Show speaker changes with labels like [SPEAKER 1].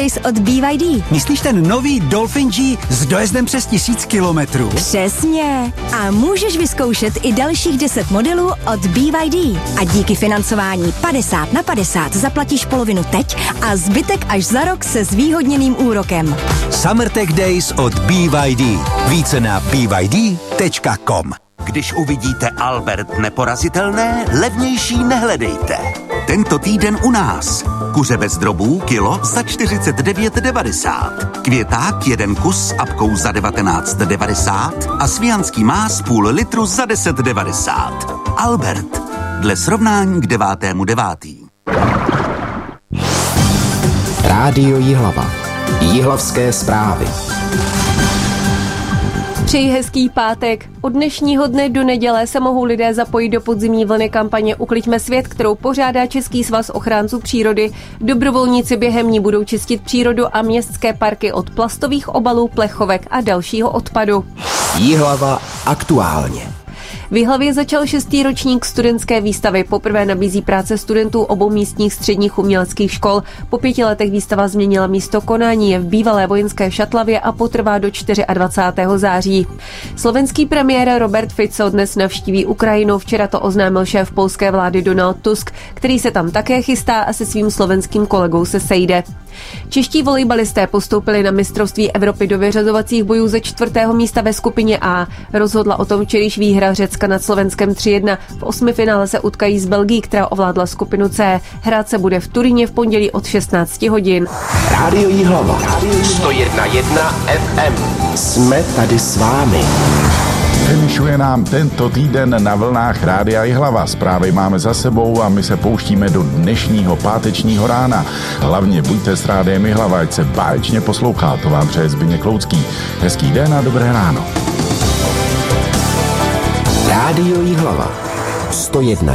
[SPEAKER 1] Days od BYD.
[SPEAKER 2] Myslíš ten nový Dolphin G s dojezdem přes 1000 kilometrů?
[SPEAKER 1] Přesně. A můžeš vyzkoušet i dalších 10 modelů od BYD. A díky financování 50/50 zaplatíš polovinu teď a zbytek až za rok se zvýhodněným úrokem.
[SPEAKER 3] Summertech Days od BYD. Více na byd.com.
[SPEAKER 4] Když uvidíte Albert neporazitelné, levnější nehledejte. Tento týden u nás. Kuře bez drobů kilo za 49,90. Květák 1 kus s apkou za 19,90 a svijanský más půl litru za 10,90. Albert. Dle srovnání k 9.9.
[SPEAKER 5] Rádio Jihlava. Jihlavské zprávy.
[SPEAKER 6] Přeji hezký pátek. Od dnešního dne do neděle se mohou lidé zapojit do podzimní vlny kampaně Ukliďme svět, kterou pořádá Český svaz ochránců přírody. Dobrovolníci během ní budou čistit přírodu a městské parky od plastových obalů, plechovek a dalšího odpadu.
[SPEAKER 5] Jihlava aktuálně.
[SPEAKER 6] V Jihlavě začal 6. ročník studentské výstavy. Poprvé nabízí práce studentů obou místních středních uměleckých škol. Po 5 letech výstava změnila místo konání, je v bývalé vojenské Šatlavě a potrvá do 24. září. Slovenský premiér Robert Fico dnes navštíví Ukrajinu. Včera to oznámil šéf polské vlády Donald Tusk, který se tam také chystá a se svým slovenským kolegou se sejde. Čeští volejbalisté postoupili na mistrovství Evropy do vyřazovacích bojů ze 4. místa ve skupině A. Rozhodla o tom včerejší výhra Řecka nad Slovenskem 3-1. V 8. finále se utkají s Belgií, která ovládla skupinu C. Hrát se bude v Turíně v pondělí od 16 hodin.
[SPEAKER 5] Rádio Jihlava. 101,1 FM. Jsme tady s vámi.
[SPEAKER 7] Finišuje nám tento týden na vlnách Rádia Jihlava. Zprávy máme za sebou a my se pouštíme do dnešního pátečního rána. Hlavně buďte s Rádiem Jihlava, ať se báječně poslouchá. To vám přeje Zbyněk Loucký. Hezký den a dobré ráno.
[SPEAKER 5] Rádio Jihlava. 101,1